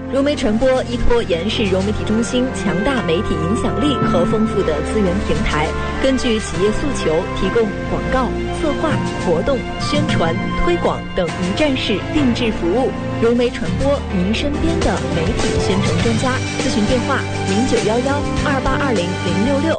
融媒传播依托延世融媒体中心强大媒体影响力和丰富的资源平台，根据企业诉求，提供广告、策划、活动、宣传、推广等一站式定制服务。融媒传播，您身边的媒体宣传专家。咨询电话：091128200066。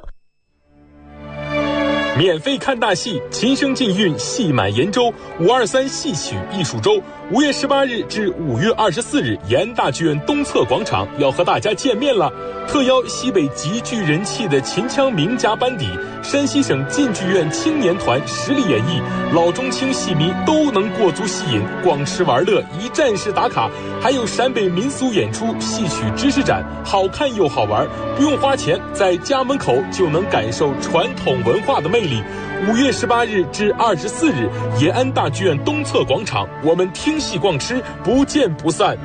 免费看大戏，琴声禁韵，戏满延州523戏曲艺术周，5月18日至5月24日，延安大剧院东侧广场要和大家见面了。特邀西北极具人气的秦腔名家班底，山西省晋剧院青年团实力演绎，老中青戏迷都能过足戏瘾，逛吃玩乐，一站式打卡。还有陕北民俗演出、戏曲知识展，好看又好玩，不用花钱，在家门口就能感受传统文化的魅力。5月18日至24日，延安大剧院东侧广场，我们听戏逛吃，不见不散。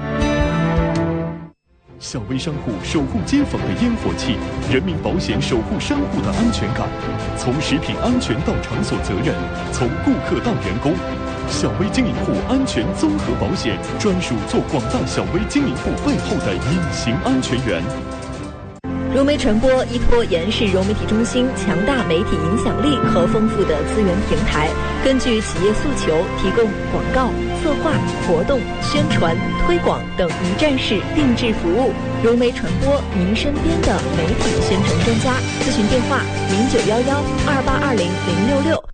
小微商户守护街坊的烟火气，人民保险守护商户的安全感，从食品安全到场所责任，从顾客到员工，小微经营户安全综合保险专属做广大小微经营户背后的隐形安全员。 融媒传播依托延世融媒体中心强大媒体影响力和丰富的资源平台，根据企业诉求，提供广告、策划、活动、宣传、推广等一站式定制服务。融媒传播，您身边的媒体宣传专家。咨询电话：091128200066。